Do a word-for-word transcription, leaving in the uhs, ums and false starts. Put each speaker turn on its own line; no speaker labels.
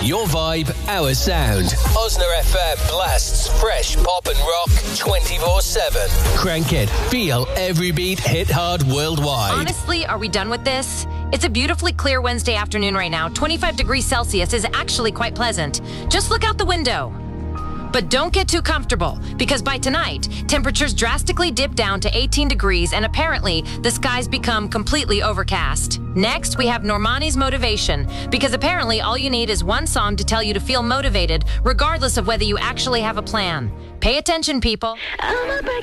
Your vibe, our sound. Osner F M blasts fresh pop and rock twenty-four seven. Crank it. Feel every beat hit hard worldwide.
Honestly, are we done with this? It's a beautifully clear Wednesday afternoon right now. twenty-five degrees Celsius is actually quite pleasant. Just look out the window. But don't get too comfortable, because by tonight, temperatures drastically dip down to eighteen degrees, and apparently the skies become completely overcast. Next, we have Normani's Motivation, because apparently all you need is one song to tell you to feel motivated, regardless of whether you actually have a plan. Pay attention, people.